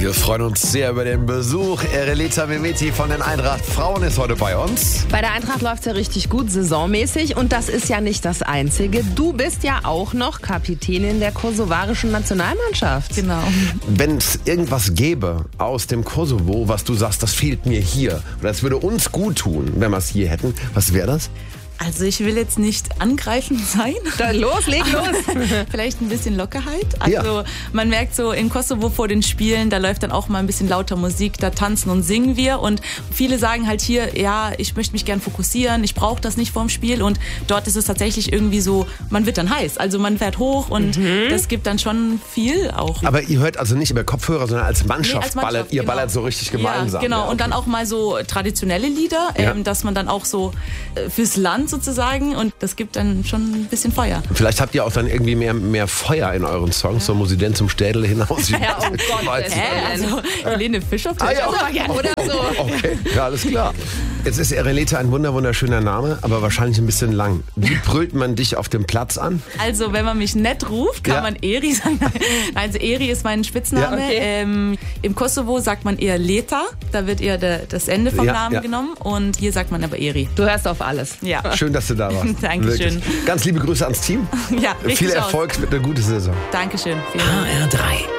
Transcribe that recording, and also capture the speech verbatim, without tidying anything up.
Wir freuen uns sehr über den Besuch. Erelita Mehmeti von den Eintracht Frauen ist heute bei uns. Bei der Eintracht läuft es ja richtig gut, saisonmäßig. Und das ist ja nicht das Einzige. Du bist ja auch noch Kapitänin der kosovarischen Nationalmannschaft. Genau. Wenn es irgendwas gäbe aus dem Kosovo, was du sagst, das fehlt mir hier, oder das würde uns gut tun, wenn wir es hier hätten, was wäre das? Also ich will jetzt nicht angreifend sein. Dann los, leg los. Vielleicht ein bisschen Lockerheit. Also Ja. man merkt so in Kosovo vor den Spielen, da läuft dann auch mal ein bisschen lauter Musik, da tanzen und singen wir. Und viele sagen halt hier, ja, ich möchte mich gern fokussieren, ich brauche das nicht vorm Spiel. Und dort ist es tatsächlich irgendwie so, man wird dann heiß. Also man fährt hoch und mhm. das gibt dann schon viel auch. Aber ihr hört also nicht über Kopfhörer, sondern als Mannschaft, Nee, als Mannschaft, ballert, ihr genau. ballert so richtig gemeinsam. Ja, genau. Ja, okay. Und dann auch mal so traditionelle Lieder, Ja. ähm, dass man dann auch so äh, fürs Land sozusagen, und das gibt dann schon ein bisschen Feuer. Vielleicht habt ihr auch dann irgendwie mehr, mehr Feuer in euren Songs, so muss ich denn zum Städel hinaus. Ja, oh Gott, Weiß ich Hä? nicht. Also Helene Fischer Ah, ja. auch mal gerne. Oder so. Okay, ja, alles klar. Jetzt ist Erelita ein wunder wunderschöner Name, aber wahrscheinlich ein bisschen lang. Wie brüllt man dich auf dem Platz an? Also wenn man mich nett ruft, kann Ja. man Eri sagen. Also Eri ist mein Spitzname. Ja, okay. ähm, Im Kosovo sagt man eher Leta, da wird eher der, das Ende vom Ja, Namen ja. genommen, und hier sagt man aber Eri. Du hörst auf alles. Ja, Schön, dass du da warst. Dankeschön. Wirklich. Ganz liebe Grüße ans Team. ja, richtig Viel aus. Erfolg mit einer guten Saison. Dankeschön. Vielen Dank. H R drei